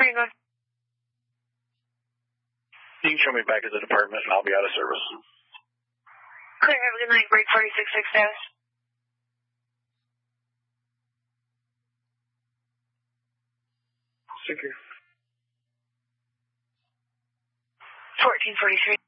Where you going? You can show me back at the department and I'll be out of service. Clear, have a good night. Break 466 status. Secure. 1443.